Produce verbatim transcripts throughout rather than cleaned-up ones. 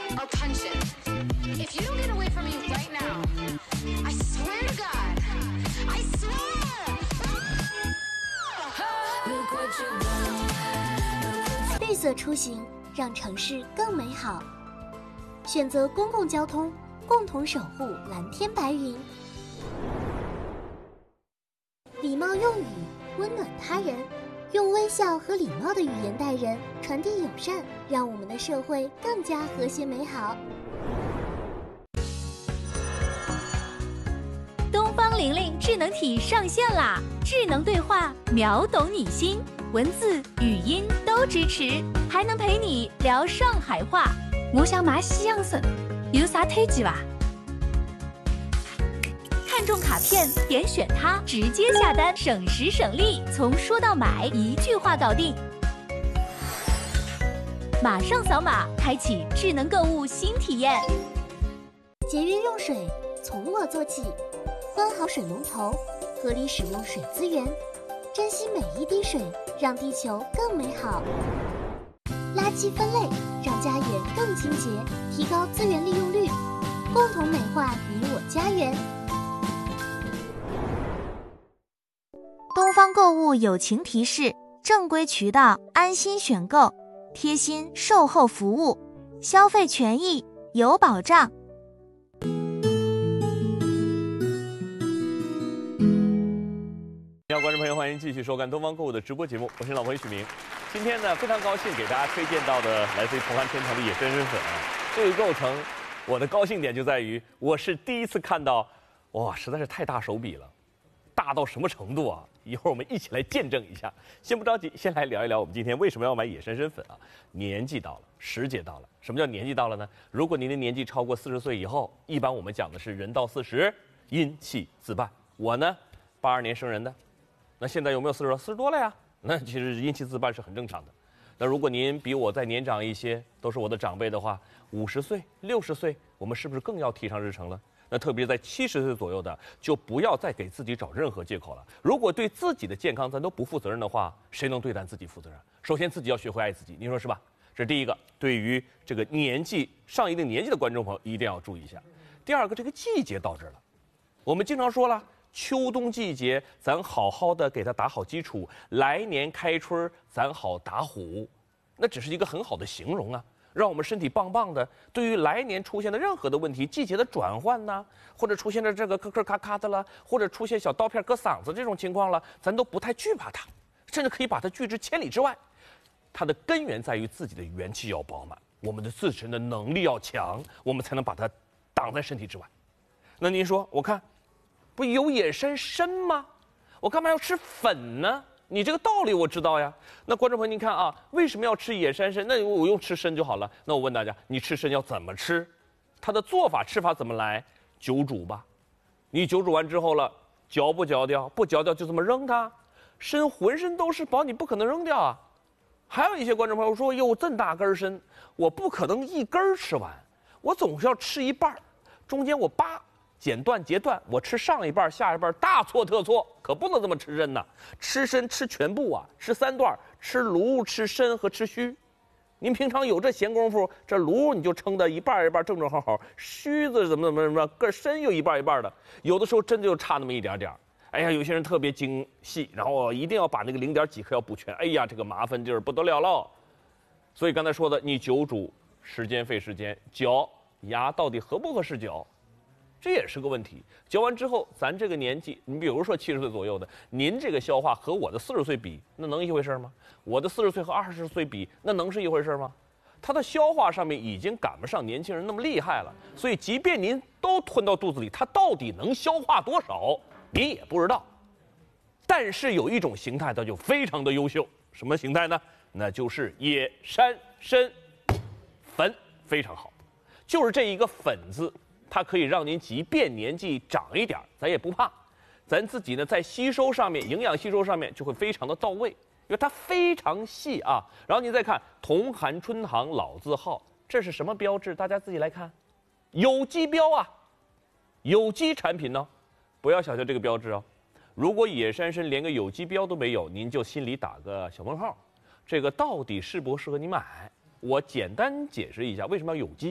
or punch it. If you don't get away from me right now, I swear to God, I swear. 绿色出行让城市更美好，选择公共交通，共同守护蓝天白云。礼貌用语，温暖他人，用微笑和礼貌的语言待人，传递友善，让我们的社会更加和谐美好。 东方玲玲智能体上线啦！智能对话，秒懂你心，文字、语音都支持，还能陪你聊上海话。我想买西洋参，有啥推荐吧？看中卡片，点选它，直接下单，省时省力，从说到买一句话搞定。马上扫码，开启智能购物新体验。 节约用水，从我做起，关好水龙头，合理使用水资源，珍惜每一滴水，让地球更美好。垃圾分类，让家园更清洁，提高资源利用率，共同美化你我家园。 东方购物友情提示：正规渠道，安心选购，贴心售后服务，消费权益有保障。 你好，观众朋友，欢迎继续收看东方购物的直播节目，我是老朋友许明。今天呢，非常高兴给大家推荐到的来自于同安天堂的野生参粉啊。这个构成，我的高兴点就在于，我是第一次看到，哇，实在是太大手笔了，大到什么程度啊？一会儿我们一起来见证一下。先不着急，先来聊一聊我们今天为什么要买野生参粉啊？年纪到了，时节到了。什么叫年纪到了呢？如果您的年纪超过四十岁以后，一般我们讲的是人到四十，阴气自半。我呢，八二年生人的。那现在有没有四十多？四十多了呀。那其实阴气自半是很正常的。那如果您比我再年长一些，都是我的长辈的话，五十岁、六十岁，我们是不是更要提上日程了？那特别在七十岁左右的，就不要再给自己找任何借口了。如果对自己的健康咱都不负责任的话，谁能对咱自己负责任？首先自己要学会爱自己，您说是吧？这是第一个。对于这个年纪上一定年纪的观众朋友，一定要注意一下。第二个，这个季节到这儿了，我们经常说了。秋冬季节，咱好好的给它打好基础，来年开春咱好打虎，那只是一个很好的形容啊，让我们身体棒棒的。对于来年出现的任何的问题，季节的转换呐，或者出现的这个咳咳咔咔的了，或者出现小刀片割嗓子这种情况了，咱都不太惧怕它，甚至可以把它拒之千里之外。它的根源在于自己的元气要饱满，我们的自身的能力要强，我们才能把它挡在身体之外。那您说，我看。不有野山参吗？我干嘛要吃粉呢？你这个道理我知道呀。那观众朋友，您看啊，为什么要吃野山参？那我用吃参就好了。那我问大家，你吃参要怎么吃？它的做法吃法怎么来？久煮吧。你久煮完之后了，嚼不嚼掉？不嚼掉就这么扔它？参浑身都是宝，你不可能扔掉啊。还有一些观众朋友说，哟，这么大根参，我不可能一根吃完，我总是要吃一半，中间我扒。剪断截断，我吃上一半下一半，大错特错，可不能这么吃参呐！吃参吃全部啊，吃三段，吃炉、吃参和吃须。您平常有这闲工夫，这炉你就称的一半一半正正好好，须子怎么怎么怎么，个参又一半一半的，有的时候真的就差那么一点点。哎呀，有些人特别精细，然后一定要把那个零点几克要补全。哎呀，这个麻烦劲儿不得了喽。所以刚才说的，你久煮时间费时间，嚼牙到底合不合适嚼？这也是个问题。嚼完之后，咱这个年纪，你比如说七十岁左右的，您这个消化和我的四十岁比，那能一回事吗？我的四十岁和二十岁比，那能是一回事吗？它的消化上面已经赶不上年轻人那么厉害了，所以即便您都吞到肚子里，它到底能消化多少，您也不知道。但是有一种形态，它就非常的优秀，什么形态呢？那就是野山参粉，非常好，就是这一个粉字。它可以让您即便年纪长一点，咱也不怕，咱自己呢在吸收上面、营养吸收上面就会非常的到位，因为它非常细啊。然后您再看同含春堂老字号，这是什么标志？大家自己来看，有机标啊，有机产品呢，不要小瞧这个标志哦。如果野山参连个有机标都没有，您就心里打个小问号，这个到底适不适合你买？我简单解释一下，为什么要有机？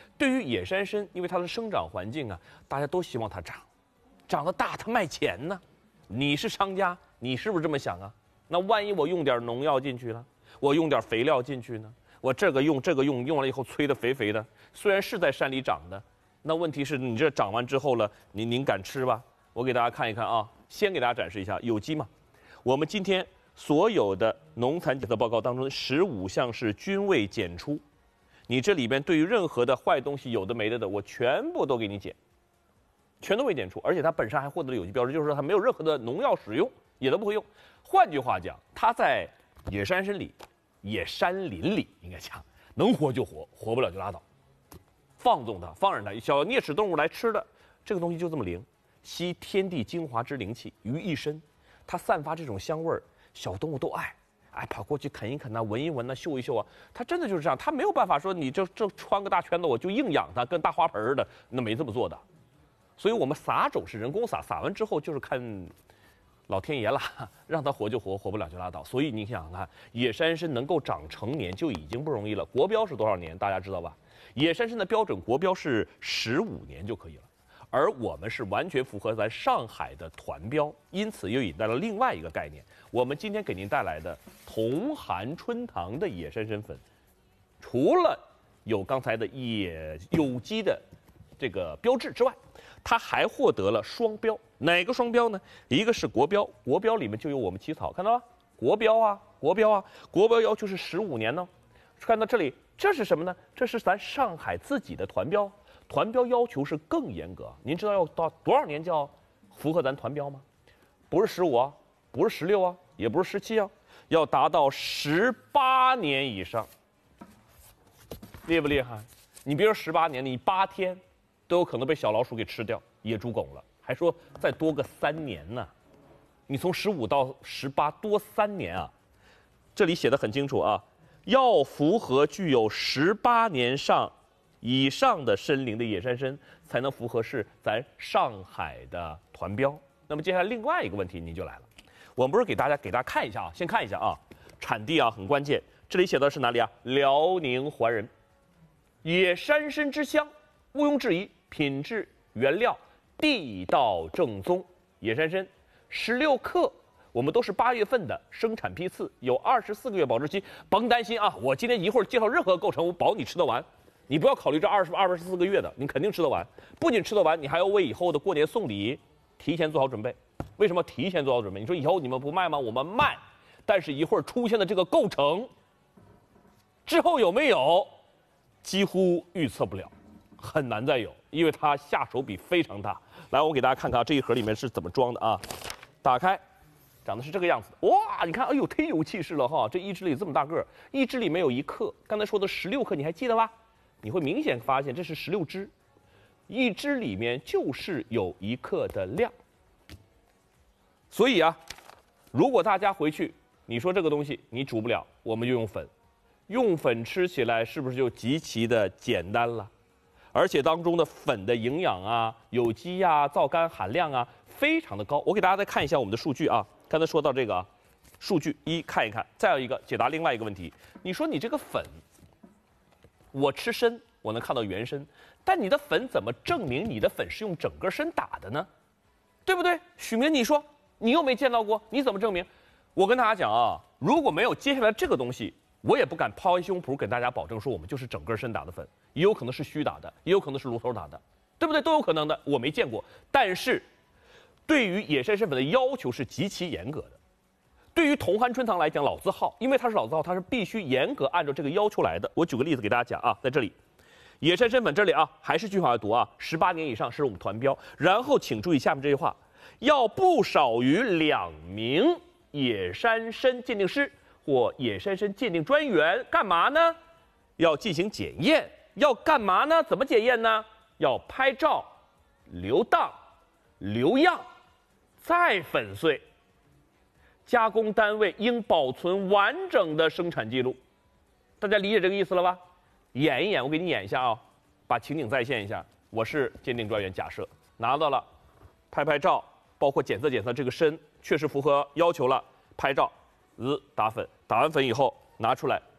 对于野山参，因为它的生长环境啊，大家都希望它长，长得大它卖钱呢。你是商家，你是不是这么想啊？那万一我用点农药进去了，我用点肥料进去呢？我这个用这个用用完了以后催得肥肥的，虽然是在山里长的，那问题是你这长完之后了，您您敢吃吧？我给大家看一看啊，先给大家展示一下有机嘛。我们今天所有的农残检测报告当中，十五项是均未检出。你这里边对于任何的坏东西有的没的的，我全部都给你检，全都未检出，而且它本身还获得了有机标志，就是说它没有任何的农药使用，也都不会用。换句话讲，它在野山参里、野山林里，应该讲能活就活，活不了就拉倒。放纵它，放任它，小啮齿动物来吃的，这个东西就这么灵，吸天地精华之灵气于一身，它散发这种香味儿，小动物都爱。哎，跑过去啃一啃呐、啊，闻一闻呐、啊，嗅一嗅啊，它真的就是这样，它没有办法说你这这穿个大圈子我就硬养它，跟大花盆似的，那没这么做的。所以我们撒种是人工撒，撒完之后就是看老天爷了，让它活就活，活不了就拉倒。所以你想想看，野山参能够长成年就已经不容易了。国标是多少年？大家知道吧？野山参的标准国标是十五年就可以了。而我们是完全符合咱上海的团标，因此又引带了另外一个概念。我们今天给您带来的同含春堂的野山参粉，除了有刚才的野有机的这个标志之外，它还获得了双标。哪个双标呢？一个是国标，国标里面就有我们起草，看到吗？国标啊，国标啊，国标要求是十五年呢。看到这里，这是什么呢？这是咱上海自己的团标。团标要求是更严格，您知道要到多少年叫符合咱团标吗？不是十五啊，不是十六啊，也不是十七啊，要达到十八年以上，厉不厉害？你别说十八年，你八天都有可能被小老鼠给吃掉，野猪狗了，还说再多个三年呢。你从十五到十八多三年啊，这里写的很清楚啊，要符合具有十八年上。以上的参龄的野山参才能符合是咱上海的团标。那么接下来另外一个问题您就来了，我们不是给大家给大家看一下啊，先看一下啊，产地啊很关键，这里写的是哪里啊？辽宁怀仁，野山参之乡，毋庸置疑，品质原料地道正宗。野山参十六克，我们都是八月份的生产批次，有二十四个月保质期，甭担心啊，我今天一会儿介绍任何构成，我保你吃得完。你不要考虑这二十二十四个月的，你肯定吃得完。不仅吃得完，你还要为以后的过年送礼提前做好准备。为什么提前做好准备？你说以后你们不卖吗？我们卖，但是一会儿出现的这个构成之后有没有，几乎预测不了，很难再有，因为它下手笔非常大。来，我给大家看看啊，这一盒里面是怎么装的啊？打开，长得是这个样子。哇，你看，哎呦，忒有气势了哈！这一支里这么大个儿，一支里面有一克，刚才说的十六克，你还记得吧？你会明显发现这是十六支，一支里面就是有一克的量。所以啊，如果大家回去，你说这个东西你煮不了，我们就用粉，用粉吃起来是不是就极其的简单了？而且当中的粉的营养啊、有机啊、皂苷含量啊非常的高。我给大家再看一下我们的数据啊，刚才说到这个啊，数据一看一看，再有一个解答另外一个问题，你说你这个粉。我吃参，我能看到原参，但你的粉怎么证明你的粉是用整个参打的呢？对不对？许明，你说你又没见到过，你怎么证明？我跟大家讲啊，如果没有接下来这个东西，我也不敢抛开胸脯跟大家保证说我们就是整个参打的粉，也有可能是虚打的，也有可能是炉头打的，对不对？都有可能的，我没见过。但是，对于野山参粉的要求是极其严格的。对于同含春堂来讲，老字号，因为它是老字号，它是必须严格按照这个要求来的。我举个例子给大家讲啊，在这里，野山参粉这里啊，还是句话要读啊，十八年以上是我们团标。然后请注意下面这句话，要不少于两名野山参鉴定师或野山参鉴定专员，干嘛呢？要进行检验。要干嘛呢？怎么检验呢？要拍照、留档、留样，再粉碎。加工单位应保存完整的生产记录，大家理解这个意思了吧？演一演，我给你演一下啊，把情景再现一下。我是鉴定专员，假设拿到了，拍拍照，包括检测检测这个参确实符合要求了，拍照，呃，打粉，打完粉以后拿出来，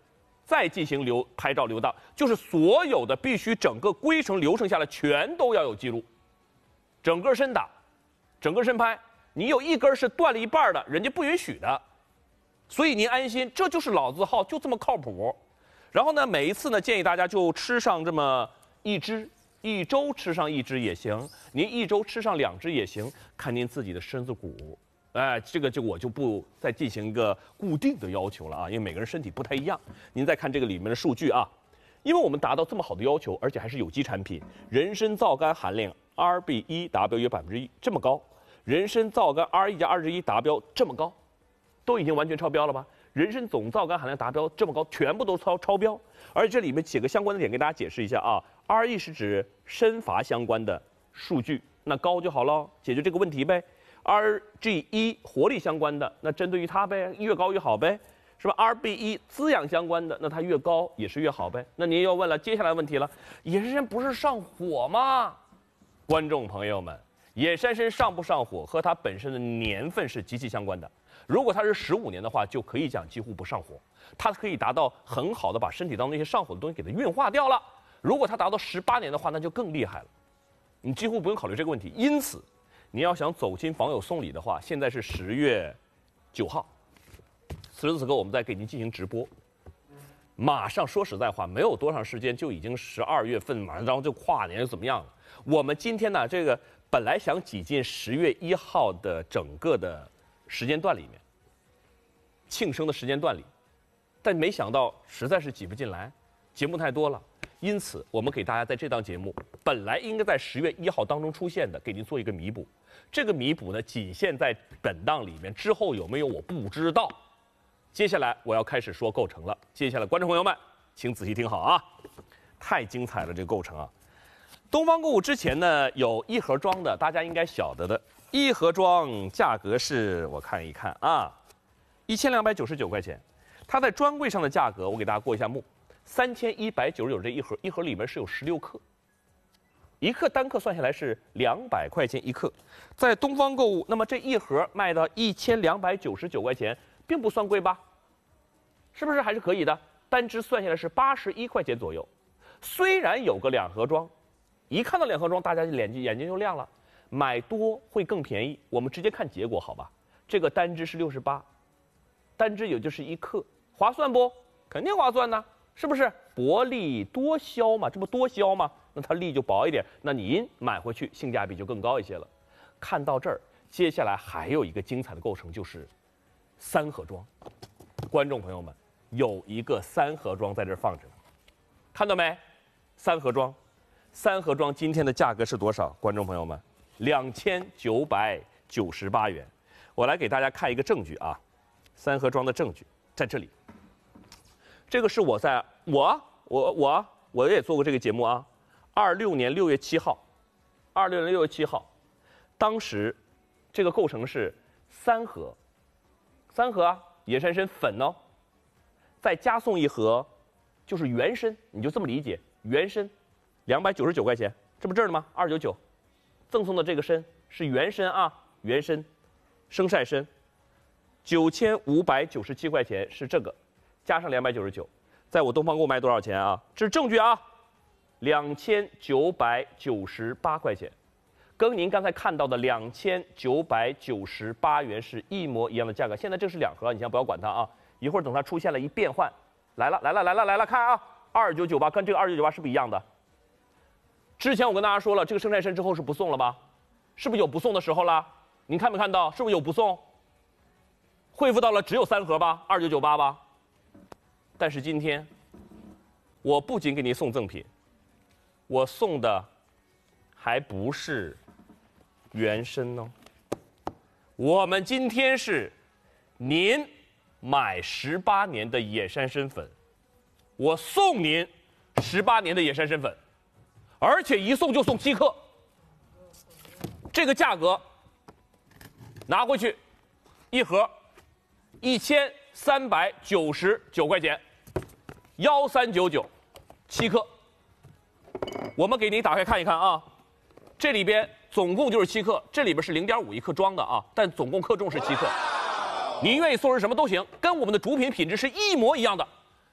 再进行留拍照留档，就是所有的必须整个规程流程下来全都要有记录，整个身打，整个身拍，你有一根是断了一半的，人家不允许的，所以您安心，这就是老字号，就这么靠谱。然后呢，每一次呢，建议大家就吃上这么一支，一周吃上一支也行，您一周吃上两支也行，看您自己的身子骨。哎，这个就我就不再进行一个固定的要求了啊，因为每个人身体不太一样。您再看这个里面的数据啊，因为我们达到这么好的要求，而且还是有机产品，人参皂苷含量 R B 一 达标约百分之一，这么高，人参皂苷 R 一 加二十一达标这么高，都已经完全超标了吧？人参总皂苷含量达标这么高，全部都超超标。而且这里面几个相关的点给大家解释一下啊 ，R E 是指身乏相关的数据，那高就好了，解决这个问题呗。R G 一 活力相关的，那针对于它呗，越高越好呗，是吧 ？R B 一 滋养相关的，那它越高也是越好呗。那您要问了，接下来问题了，野山参不是上火吗？观众朋友们，野山参上不上火和它本身的年份是极其相关的。如果它是十五年的话，就可以讲几乎不上火，它可以达到很好的把身体当中那些上火的东西给它运化掉了。如果它达到十八年的话，那就更厉害了，你几乎不用考虑这个问题。因此，你要想走亲访友送礼的话，现在是十月九号，此时此刻我们在给您进行直播。马上说实在话，没有多长时间就已经十二月份，马上然后就跨年又怎么样了？我们今天呢，这个本来想挤进十月一号的整个的时间段里面，庆生的时间段里，但没想到实在是挤不进来，节目太多了。因此，我们给大家在这档节目本来应该在十月一号当中出现的，给您做一个弥补。这个弥补呢，仅限在本档里面，之后有没有我不知道。接下来我要开始说构成了。接下来，观众朋友们，请仔细听好啊，太精彩了这个构成啊！东方购物之前呢有一盒装的，大家应该晓得的，一盒装价格是我看一看啊，一千两百九十九块钱。它在专柜上的价格，我给大家过一下目。三千一百九十九这一盒，一盒里面是有十六克，一克单克算下来是两百块钱一克，在东方购物，那么这一盒卖到一千两百九十九块钱，并不算贵吧？是不是还是可以的？单支算下来是八十一块钱左右，虽然有个两盒装，一看到两盒装，大家眼睛眼睛就亮了，买多会更便宜。我们直接看结果好吧？这个单支是六十八，单支也就是一克，划算不？肯定划算呢。是不是薄利多销嘛？这不多销吗？那它利就薄一点，那您买回去性价比就更高一些了。看到这儿，接下来还有一个精彩的构成，就是三盒装。观众朋友们，有一个三盒装在这儿放着呢，看到没？三盒装，三盒装今天的价格是多少？观众朋友们，两千九百九十八元。我来给大家看一个证据啊，三盒装的证据在这里。这个是我在我我我我也做过这个节目啊，二六年六月七号，二六年六月七号，当时这个构成是三盒，三盒啊，野山参粉哦，再加送一盒，就是原参，你就这么理解，原参，两百九十九块钱，这不这儿呢吗？二九九，赠送的这个参是原参啊，原参，生晒参，九千五百九十七块钱是这个。加上两百九十九，在我东方购物卖多少钱啊？这是证据啊，两千九百九十八块钱，跟您刚才看到的两千九百九十八元是一模一样的价格。现在这是两盒，你先不要管它啊，一会儿等它出现了一变换，来了来了来了来了，看啊，二九九八跟这个二九九八是不是一样的？之前我跟大家说了，这个生晒参之后是不送了吧？是不是有不送的时候了？您看没看到？是不是有不送？恢复到了只有三盒吧，二九九八吧。但是今天，我不仅给您送赠品，我送的还不是原参哦。我们今天是您买十八年的野山参粉，我送您十八年的野山参粉，而且一送就送七克。这个价格拿回去，一盒一千三百九十九块钱，幺三九九，七克。我们给您打开看一看啊，这里边总共就是七克，这里边是零点五一克装的啊，但总共克重是七克。您愿意送人什么都行，跟我们的主品品质是一模一样的。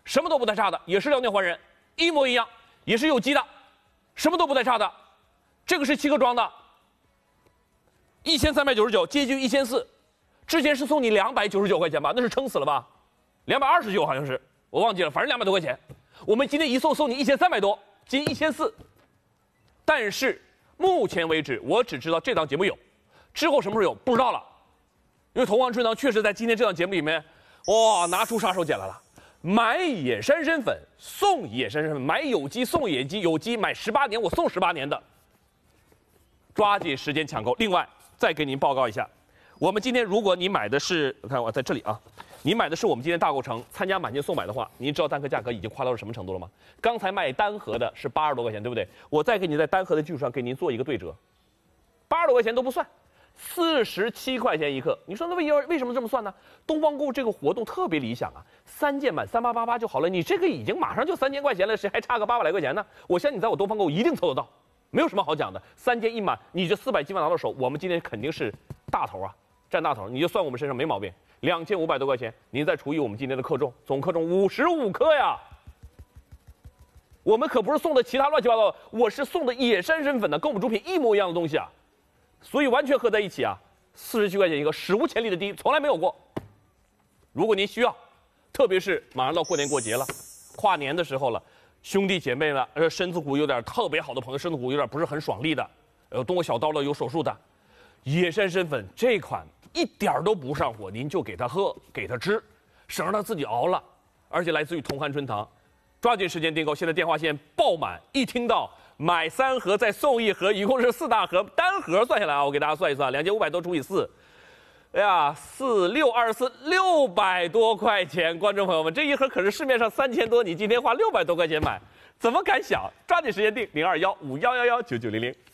什么都不带差的，也是辽宁环仁，一模一样，也是有机的，什么都不带差的。这个是七个装的，一千三百九十九，接近一千四。之前是送你两百九十九块钱吧？那是撑死了吧？两百二十九好像是，我忘记了，反正两百多块钱。我们今天一送送你一千三百多，近一千四。但是目前为止，我只知道这档节目有，之后什么时候有不知道了。因为同王春堂确实在今天这档节目里面，哇，拿出杀手锏来了。买野山参粉送野山参粉，买有机送有机，有机买十八年我送十八年的，抓紧时间抢购。另外再给您报告一下，我们今天如果你买的是，我看我在这里啊，你买的是我们今天大购城参加满减送买的话，您知道单颗价格已经夸到了什么程度了吗？刚才卖单盒的是八十多块钱，对不对？我再给你在单盒的基础上给您做一个对折，八十多块钱都不算。四十七块钱一克，你说那为为什么这么算呢？东方购物这个活动特别理想啊，三件满三八八八就好了。你这个已经马上就三千块钱了，谁还差个八百来块钱呢？我相信你在我东方购物一定凑得到，没有什么好讲的。三件一满，你这四百几万拿到手，我们今天肯定是大头啊，占大头。你就算我们身上没毛病，两千五百多块钱，您再除以我们今天的克重，总克重五十五克呀。我们可不是送的其他乱七八糟的，我是送的野山参粉的，跟我们主品一模一样的东西啊。所以完全合在一起啊，四十七块钱一个，史无前例的低，从来没有过。如果您需要，特别是马上到过年过节了，跨年的时候了，兄弟姐妹了，呃，身子骨有点特别好的朋友，身子骨有点不是很爽利的，有动过小刀的，有手术的，野山参粉这款一点都不上火，您就给他喝，给他吃，省让他自己熬了，而且来自于同酣春堂，抓紧时间订购，现在电话线爆满，一听到。买三盒再送一盒，一共是四大盒，单盒算下来啊，我给大家算一算，两千五百多除以四，哎呀，四六二十四，六百多块钱，观众朋友们，这一盒可是市面上三千多，你今天花六百多块钱买，怎么敢想？抓紧时间订零二幺五幺幺幺九九零零。